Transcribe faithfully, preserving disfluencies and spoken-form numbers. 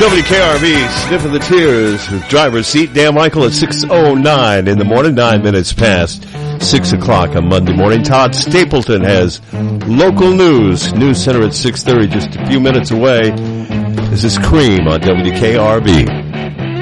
W K R V, Sniff of the Tears with driver's seat. Dan Michael at six oh nine in the morning, nine minutes past six o'clock on Monday morning. Todd Stapleton has local news. News Center at six thirty, just a few minutes away. This is Cream on W K R V.